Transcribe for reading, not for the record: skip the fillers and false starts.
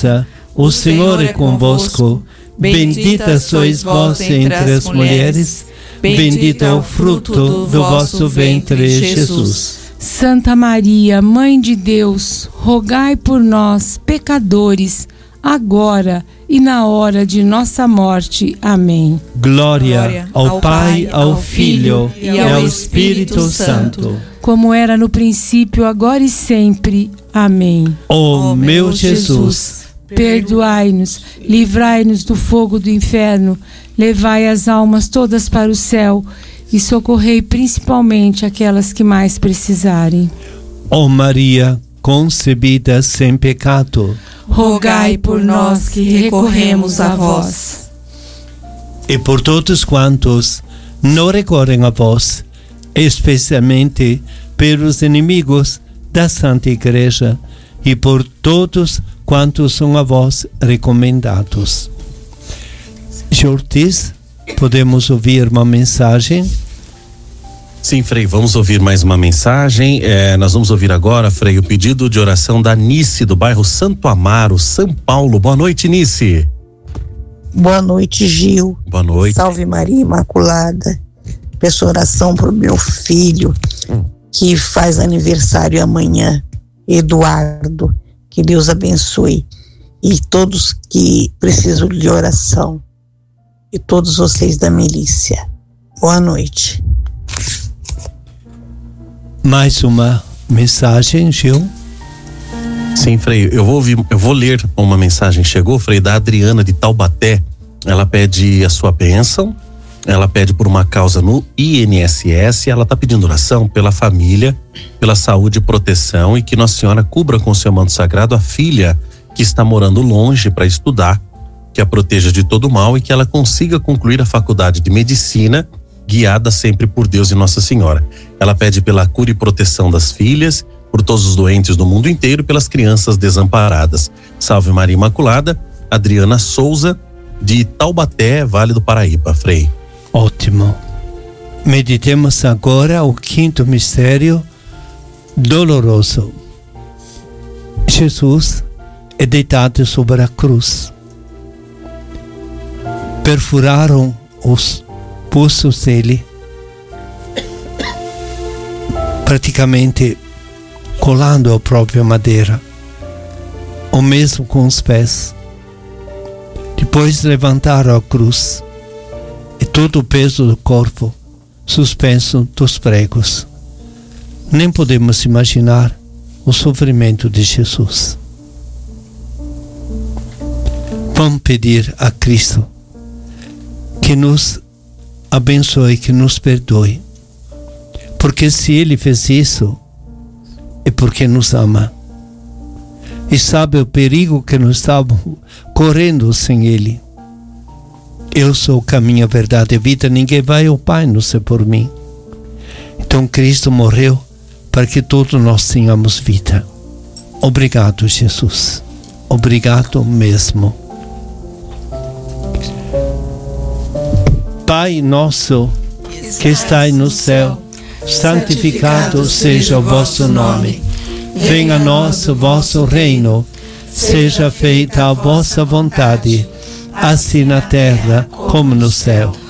graça, o Senhor é convosco. Bendita sois vós entre as mulheres, bendito é o fruto do vosso ventre, Jesus. Santa Maria, Mãe de Deus, rogai por nós, pecadores, agora e na hora de nossa morte. Amém. Glória ao Pai, ao Filho e ao Espírito Santo, como era no princípio, agora e sempre. Amém. Ó meu Jesus, perdoai-nos, livrai-nos do fogo do inferno, levai as almas todas para o céu e socorrei principalmente aquelas que mais precisarem. ó Maria, concebida sem pecado, rogai por nós que recorremos a vós. e por todos quantos não recorrem a vós, especialmente pelos inimigos da Santa Igreja e por todos quantos são a vós recomendados. Jortis, podemos ouvir uma mensagem? Sim, Frei, vamos ouvir mais uma mensagem. Nós vamos ouvir agora, Frei, o pedido de oração da Nice, do bairro Santo Amaro, São Paulo. Boa noite, Nice. Boa noite, Gil. Boa noite. Salve Maria Imaculada. Peço oração pro meu filho, que faz aniversário amanhã, Eduardo. Que Deus abençoe. E todos que precisam de oração. E todos vocês da milícia. Boa noite. Mais uma mensagem, Gil? Sim, Frei, eu vou ler uma mensagem. Chegou, Frei, da Adriana de Taubaté. Ela pede a sua bênção, ela pede por uma causa no INSS, ela está pedindo oração pela família, pela saúde e proteção, e que Nossa Senhora cubra com seu manto sagrado a filha que está morando longe para estudar, que a proteja de todo mal e que ela consiga concluir a faculdade de medicina, guiada sempre por Deus e Nossa Senhora. Ela pede pela cura e proteção das filhas, por todos os doentes do mundo inteiro, pelas crianças desamparadas. Salve Maria Imaculada. Adriana Souza, de Taubaté, Vale do Paraíba, Frei. Ótimo. Meditemos agora o quinto mistério doloroso. Jesus é deitado sobre a cruz. Perfuraram os pulsos dele, praticamente colando a própria madeira, o mesmo com os pés. Depois levantaram a cruz e todo o peso do corpo suspenso dos pregos. Nem podemos imaginar o sofrimento de Jesus. Vamos pedir a Cristo que nos abençoe, que nos perdoe. Porque se Ele fez isso, é porque nos ama. E sabe o perigo que nós estávamos correndo sem Ele. Eu sou o caminho, a verdade e a vida. Ninguém vai ao Pai, não sei por mim. Então Cristo morreu para que todos nós tenhamos vida. Obrigado, Jesus. Obrigado mesmo. Pai nosso, que estais no céu, santificado seja o vosso nome. Venha a nós o vosso reino. Seja feita a vossa vontade, assim na terra como no céu.